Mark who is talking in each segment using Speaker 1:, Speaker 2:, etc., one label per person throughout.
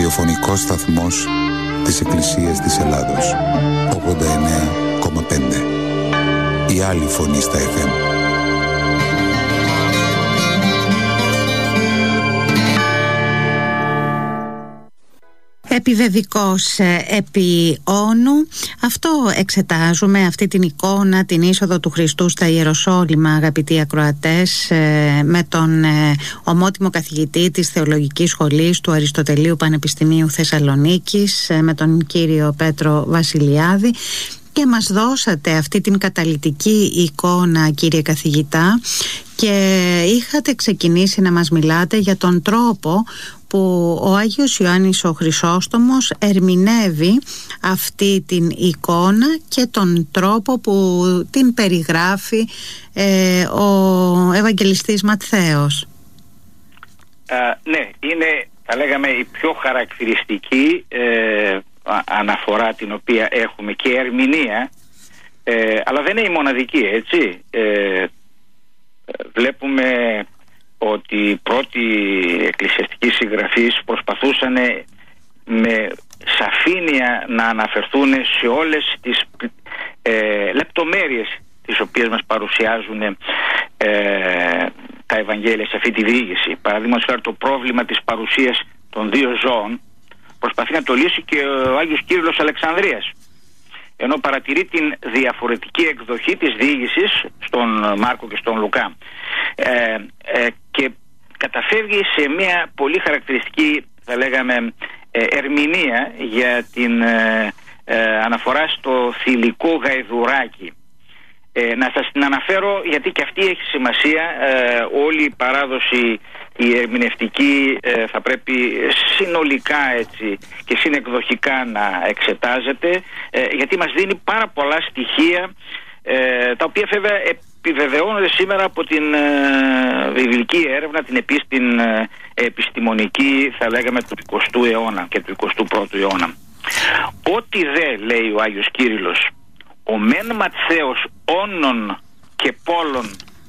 Speaker 1: ραδιοφωνικός σταθμός της Εκκλησίας της Ελλάδος. 89,5. Η άλλη φωνή στα FM.
Speaker 2: Επιβεβικός επί όνου. Αυτό εξετάζουμε, αυτή την εικόνα, την είσοδο του Χριστού στα Ιεροσόλυμα, αγαπητοί ακροατές, με τον ομότιμο καθηγητή της Θεολογικής Σχολής του Αριστοτελείου Πανεπιστημίου Θεσσαλονίκης, με τον κύριο Πέτρο Βασιλιάδη. Και μας δώσατε αυτή την καταλυτική εικόνα, κύριε καθηγητά, και είχατε ξεκινήσει να μας μιλάτε για τον τρόπο που ο Άγιος Ιωάννης ο Χρυσόστομος ερμηνεύει αυτή την εικόνα και τον τρόπο που την περιγράφει ο Ευαγγελιστής Ματθαίος.
Speaker 3: Ναι, είναι, θα λέγαμε, η πιο χαρακτηριστική αναφορά την οποία έχουμε και ερμηνεία, αλλά δεν είναι η μοναδική, έτσι. Βλέπουμε ότι οι πρώτοι εκκλησιαστικοί συγγραφείς προσπαθούσαν με σαφήνεια να αναφερθούν σε όλες τις λεπτομέρειες τις οποίες μας παρουσιάζουν τα Ευαγγέλια σε αυτή τη διήγηση. Παραδείγματος χάρη, το πρόβλημα της παρουσίας των δύο ζώων προσπαθεί να το λύσει και ο Άγιος Κύριλλος Αλεξανδρίας, ενώ παρατηρεί την διαφορετική εκδοχή της διήγησης στον Μάρκο και στον Λουκά, και καταφεύγει σε μια πολύ χαρακτηριστική, θα λέγαμε, ερμηνεία για την αναφορά στο θηλυκό γαϊδουράκι. Να σας την αναφέρω γιατί και αυτή έχει σημασία. Όλη η παράδοση, η ερμηνευτική, θα πρέπει συνολικά, έτσι, και συνεκδοχικά να εξετάζεται, γιατί μας δίνει πάρα πολλά στοιχεία, τα οποία βέβαια επιβεβαιώνονται σήμερα από την βιβλική έρευνα, την επιστημονική, θα λέγαμε, του 20ου αιώνα και του 21ου αιώνα. Ό,τι δε, λέει ο Άγιος Κύριλλος, ο μεν Ματθαίος όνων και πόλων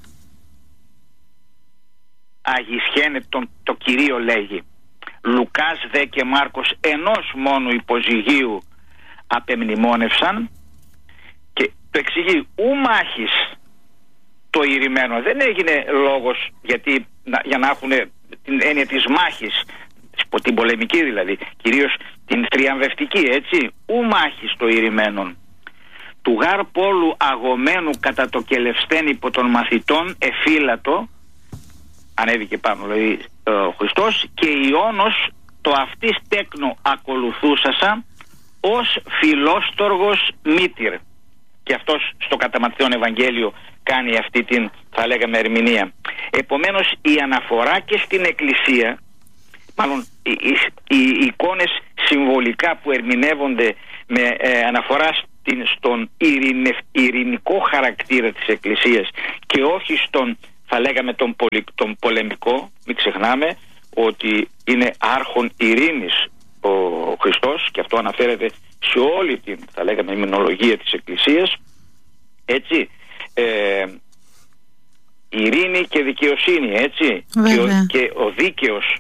Speaker 3: αγισχένε το Κυρίο, λέγει, Λουκάς δε και Μάρκος ενός μόνου υποζυγίου απεμνημόνευσαν, και το εξηγεί, ου μάχης το ηρημένο. Δεν έγινε λόγος για να έχουν την έννοια της μάχης, την πολεμική δηλαδή, κυρίως την θριαμβευτική, έτσι, ου μάχης το ηρημένον. Του γάρ πόλου αγωμένου κατά το κελευστέν υπό των μαθητών εφύλατο, ανέβηκε πάνω δηλαδή ο Χριστός, και Ιώνος το αυτής τέκνο ακολουθούσασα ως φιλόστοργος μήτυρ. Και αυτός στο κατά Ματθαίον Ευαγγέλιο κάνει αυτή την, θα λέγαμε, ερμηνεία. Επομένως η αναφορά και στην Εκκλησία, μάλλον οι εικόνες συμβολικά που ερμηνεύονται με αναφορά στον ειρηνικό χαρακτήρα της Εκκλησίας και όχι στον, θα λέγαμε, τον πολεμικό. Μην ξεχνάμε ότι είναι άρχον ειρήνης ο Χριστός, και αυτό αναφέρεται σε όλη την, θα λέγαμε, ημνολογία της Εκκλησίας, έτσι, ειρήνη και δικαιοσύνη, έτσι, και ο δίκαιος,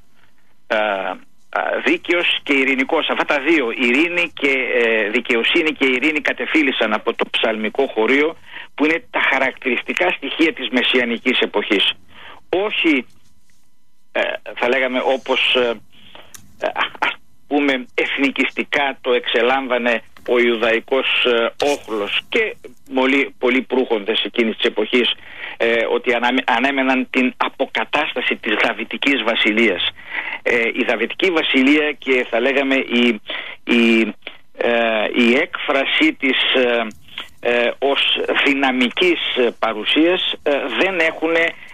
Speaker 3: δίκαιος και ειρηνικός, αυτά τα δύο, ειρήνη και δικαιοσύνη και ειρήνη, κατεφύλισαν από το ψαλμικό χωρίο, που είναι τα χαρακτηριστικά στοιχεία της μεσιανικής εποχής. Όχι, θα λέγαμε, όπως ας πούμε εθνικιστικά το εξελάμβανε ο Ιουδαϊκός όχλος και πολλοί προύχοντες εκείνης της εποχής, ότι ανέμεναν την αποκατάσταση της Δαβητικής Βασιλείας. Η Δαβητική Βασιλεία, και θα λέγαμε η έκφρασή της ως δυναμικής παρουσίας δεν έχουν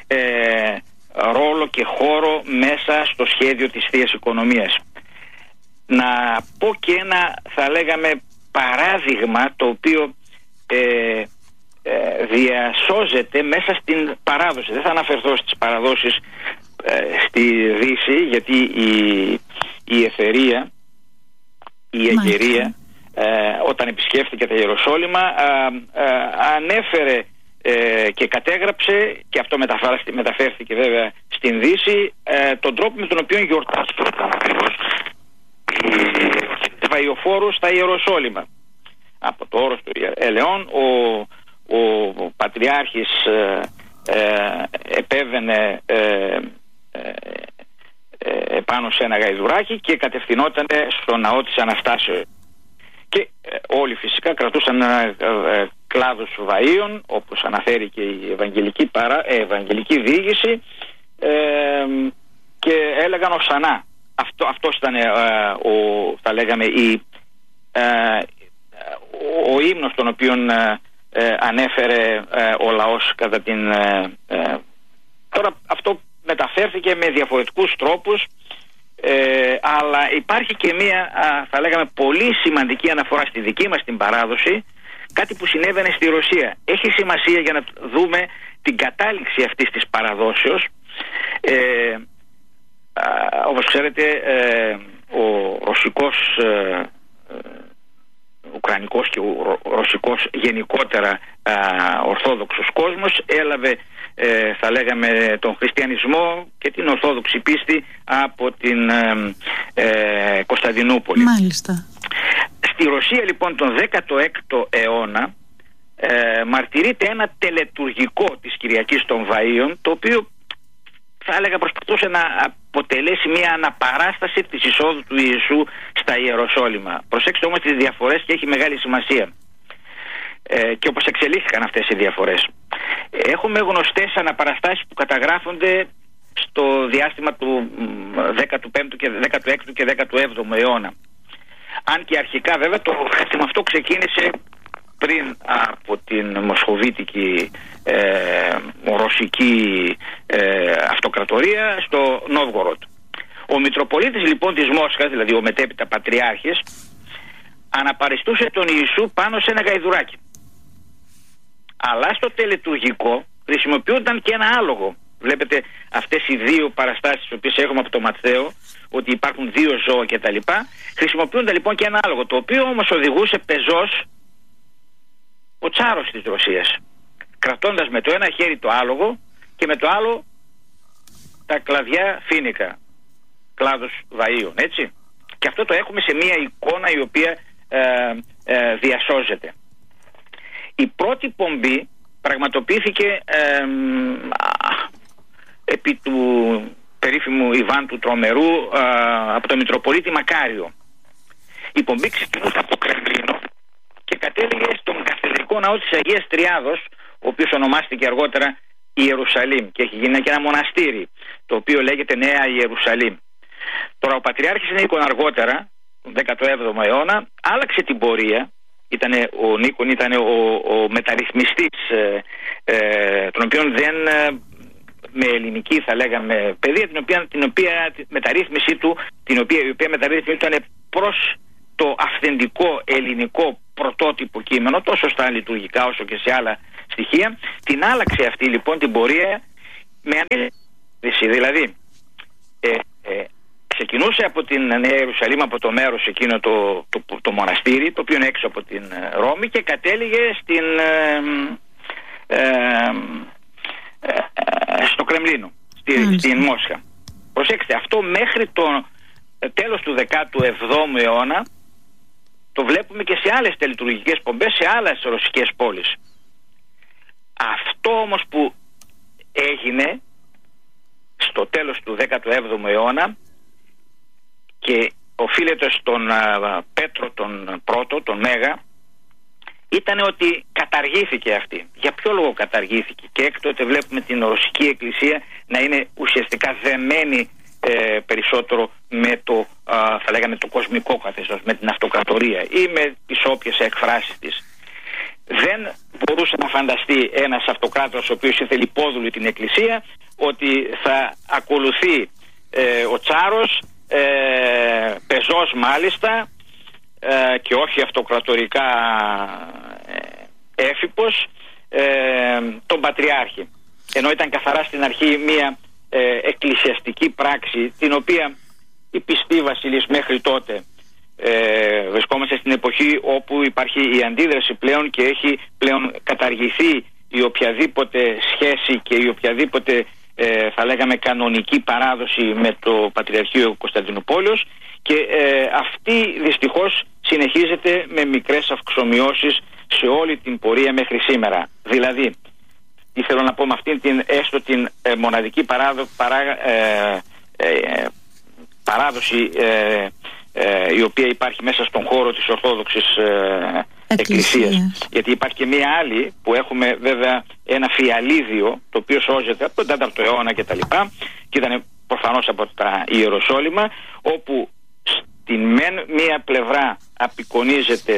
Speaker 3: ρόλο και χώρο μέσα στο σχέδιο της Θείας Οικονομίας. Να πω και ένα, θα λέγαμε, παράδειγμα το οποίο διασώζεται μέσα στην παράδοση. Δεν θα αναφερθώ στις παραδόσεις στη Δύση, γιατί η Αιθερία, η Αιγερία, όταν επισκέφθηκε τα Ιεροσόλυμα, ανέφερε και κατέγραψε, και αυτό μεταφέρθηκε βέβαια στην Δύση, τον τρόπο με τον οποίο γιορτάστηκε ακριβώς βαϊοφόρου στα Ιεροσόλυμα. Από το όρος του Ελαιών ο Πατριάρχης επέβαινε πάνω σε ένα γαϊδουράκι και κατευθυνόταν στο ναό της Αναστάσεως. Και όλοι φυσικά κρατούσαν κλάδους βαΐων, όπως αναφέρει και η Ευαγγελική Διήγηση, και έλεγαν οσανά. Αυτός ήταν θα λέγαμε ο ύμνος τον οποίον ανέφερε ο λαός κατά την... Τώρα αυτό μεταφέρθηκε με διαφορετικούς τρόπους, αλλά υπάρχει και μία θα λέγαμε πολύ σημαντική αναφορά στη δική μας την παράδοση, κάτι που συνέβαινε στη Ρωσία. Έχει σημασία για να δούμε την κατάληξη αυτής της παραδόσεως. Όπως ξέρετε, ο ρωσικός, ουκρανικός και ο ρωσικός γενικότερα ορθόδοξος κόσμος έλαβε θα λέγαμε τον χριστιανισμό και την ορθόδοξη πίστη από την Κωνσταντινούπολη.
Speaker 2: Μάλιστα.
Speaker 3: Στη Ρωσία λοιπόν τον 16ο αιώνα μαρτυρείται ένα τελετουργικό της Κυριακής των Βαΐων, το οποίο θα έλεγα προσπαθούσε να αποτελέσει μια αναπαράσταση της εισόδου του Ιησού στα Ιεροσόλυμα. Προσέξτε όμως τις διαφορές και έχει μεγάλη σημασία. Και όπως εξελίχθηκαν αυτές οι διαφορές. Έχουμε γνωστές αναπαραστάσεις που καταγράφονται στο διάστημα του 15ου και 16ου και 17ου αιώνα. Αν και αρχικά βέβαια το χάρτημα αυτό ξεκίνησε πριν από την Μοσχοβίτικη ρωσική αυτοκρατορία στο Νόβγοροντ. Ο Μητροπολίτης λοιπόν της Μόσχας, δηλαδή ο μετέπειτα Πατριάρχης, αναπαριστούσε τον Ιησού πάνω σε ένα γαϊδουράκι. Αλλά στο τελετουργικό χρησιμοποιούνταν και ένα άλογο. Βλέπετε αυτές οι δύο παραστάσεις που έχουμε από το Ματθαίο, ότι υπάρχουν δύο ζώα κτλ. Χρησιμοποιούνταν λοιπόν και ένα άλογο, το οποίο όμως οδηγούσε πεζός ο τσάρος της Ρωσίας, κρατώντας με το ένα χέρι το άλογο και με το άλλο τα κλαδιά φοίνικα, κλάδους βαΐων, έτσι. Και αυτό το έχουμε σε μια εικόνα η οποία διασώζεται. Η πρώτη πομπή πραγματοποιήθηκε επί του περίφημου Ιβάν του Τρομερού από τον Μητροπολίτη Μακάριο. Η πομπή ξεκινούσε από το Κρεμλίνο και κατέληγε στον καθεδρικό ναό της Αγίας Τριάδος, ο οποίος ονομάστηκε αργότερα Ιερουσαλήμ και έχει γίνει και ένα μοναστήρι, το οποίο λέγεται Νέα Ιερουσαλήμ. Τώρα ο Πατριάρχης Νίκον αργότερα, τον 17ο αιώνα, άλλαξε την πορεία. Ο Νίκον ήταν ο μεταρρυθμιστής, τον οποίον δεν με ελληνική θα λέγαμε παιδεία, την οποία μεταρρύθμιση του ήταν προς το αυθεντικό ελληνικό πρωτότυπο κείμενο, τόσο στα λειτουργικά όσο και σε άλλα στοιχεία. Την άλλαξε αυτή λοιπόν την πορεία με αντίθεση, δηλαδή ξεκινούσε από την Νέα Ιερουσαλήμ, από το μέρος εκείνο το μοναστήρι, το οποίο είναι έξω από την Ρώμη, και κατέληγε στο Κρεμλίνο, στην Μόσχα. Προσέξτε, αυτό μέχρι το τέλος του 17ου αιώνα το βλέπουμε και σε άλλες τελετουργικές πομπές, σε άλλες ρωσικές πόλεις. Αυτό όμως που έγινε στο τέλος του 17ου αιώνα και οφείλεται στον Πέτρο τον Πρώτο, τον Μέγα, ήταν ότι καταργήθηκε αυτή. Για ποιο λόγο καταργήθηκε? Και έκτοτε βλέπουμε την Ρωσική Εκκλησία να είναι ουσιαστικά δεμένη περισσότερο με το θα λέγαμε το κοσμικό καθεστώς, με την αυτοκρατορία ή με τις όποιες εκφράσεις της. Δεν μπορούσε να φανταστεί ένας αυτοκράτορας ο οποίος ήθελε υπόδουλη την Εκκλησία ότι θα ακολουθεί ο τσάρος πεζός μάλιστα και όχι αυτοκρατορικά έφυπος τον Πατριάρχη, ενώ ήταν καθαρά στην αρχή μια εκκλησιαστική πράξη, την οποία οι πιστοί βασιλείς μέχρι τότε βρισκόμαστε στην εποχή όπου υπάρχει η αντίδραση πλέον και έχει πλέον καταργηθεί η οποιαδήποτε σχέση και η οποιαδήποτε θα λέγαμε κανονική παράδοση με το Πατριαρχείο Κωνσταντινούπολεως, και αυτή δυστυχώς συνεχίζεται με μικρές αυξομοιώσεις σε όλη την πορεία μέχρι σήμερα. Δηλαδή, τι θέλω να πω με αυτήν την μοναδική παράδοση η οποία υπάρχει μέσα στον χώρο της Ορθόδοξης Εκκλησίας. Γιατί υπάρχει και μία άλλη που έχουμε βέβαια ένα φιαλίδιο το οποίο σώζεται από τον 4ο αιώνα και τα λοιπά και ήταν προφανώς από τα Ιεροσόλυμα, όπου στην μία πλευρά απεικονίζεται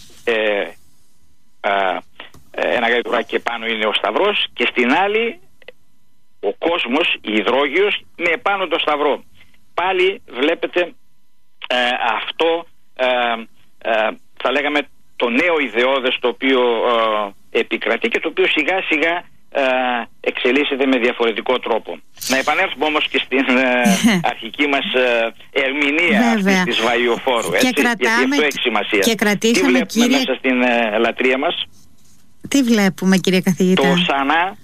Speaker 3: ένα γαϊδουράκι και πάνω είναι ο Σταυρός και στην άλλη ο κόσμος, η υδρόγειος, με επάνω το Σταυρό. Πάλι βλέπετε αυτό θα λέγαμε το νέο ιδεώδες το οποίο επικρατεί και το οποίο σιγά σιγά εξελίσσεται με διαφορετικό τρόπο. Να επανέλθουμε όμως και στην αρχική μας ερμηνεία αυτής της Βαϊοφόρου, γιατί αυτό έχει σημασία.
Speaker 2: Και κρατήσαμε,
Speaker 3: τι βλέπουμε μέσα στην λατρεία μας?
Speaker 2: Τι βλέπουμε, κύριε καθηγητά?
Speaker 3: Το Σανά,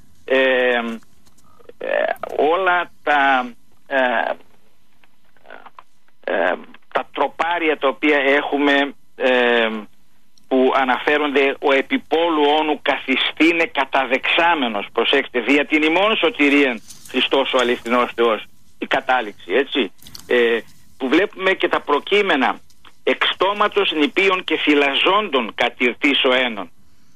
Speaker 3: όλα τα τροπάρια τα οποία έχουμε που αναφέρονται ο επιπόλου όνου καθιστήνε καταδεξάμενος, προσέξτε, δια την ημών σωτηρίαν Χριστός ο αληθινός Θεός, η κατάληξη, έτσι, που βλέπουμε και τα προκείμενα εξτόματος νηπίων και φυλαζόντων κατηρτής ο ένων.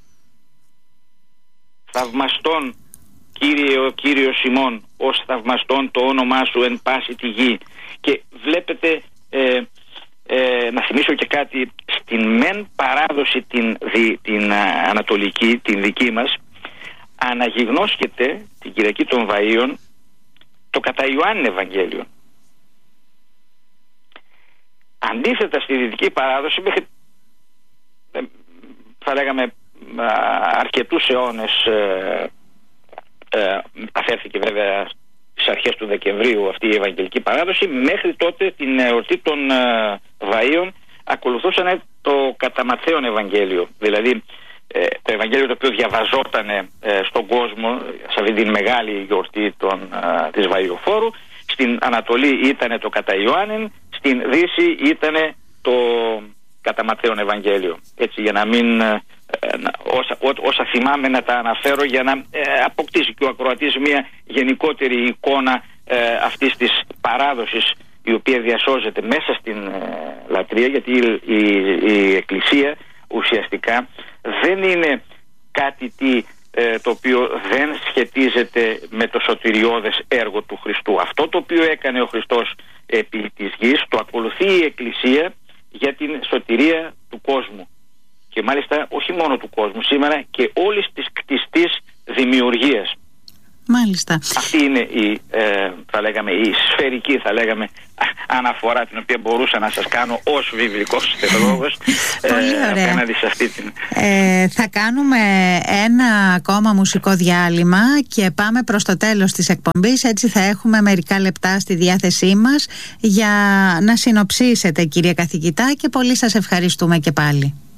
Speaker 3: Θαυμαστών Κύριε ο Κύριος ημών, ως θαυμαστών το όνομά σου εν πάση τη γη. Και βλέπετε, να θυμίσω και κάτι, στην μεν παράδοση την ανατολική, την δική μας, αναγιγνώσκεται την Κυριακή των Βαΐων το κατά Ιωάννη Ευαγγέλιο. Αντίθετα στη δυτική παράδοση, μέχρι θα λέγαμε αρκετούς αιώνες, αφέρθηκε βέβαια στις αρχές του Δεκεμβρίου αυτή η Ευαγγελική παράδοση, μέχρι τότε την εορτή των Βαΐων ακολουθούσαν το κατά Ματθαίον Ευαγγέλιο, δηλαδή το Ευαγγέλιο το οποίο διαβαζόταν στον κόσμο σε αυτή την μεγάλη γιορτή της Βαϊοφόρου. Στην Ανατολή ήταν το κατά Ιωάννην, στην Δύση ήταν το κατά Ματθαίον Ευαγγέλιο. Έτσι, για να μην όσα θυμάμαι να τα αναφέρω, για να αποκτήσει και ο ακροατής μια γενικότερη εικόνα αυτής της παράδοσης η οποία διασώζεται μέσα στην λατρεία, γιατί η Εκκλησία ουσιαστικά δεν είναι κάτι το οποίο δεν σχετίζεται με το σωτηριώδες έργο του Χριστού. Αυτό το οποίο έκανε ο Χριστός επί της γης το ακολουθεί η Εκκλησία για την σωτηρία του κόσμου. Και μάλιστα όχι μόνο του κόσμου, σήμερα και όλης της κτιστής δημιουργίας.
Speaker 2: Μάλιστα.
Speaker 3: Αυτή είναι η σφαιρική αναφορά την οποία μπορούσα να σας κάνω ως βιβλικός θεολόγος απέναντι σε αυτή την...
Speaker 2: Θα κάνουμε ένα ακόμα μουσικό διάλειμμα και πάμε προς το τέλος της εκπομπής. Έτσι θα έχουμε μερικά λεπτά στη διάθεσή μας για να συνοψίσετε, κύριε καθηγητά, και πολύ σας ευχαριστούμε και πάλι.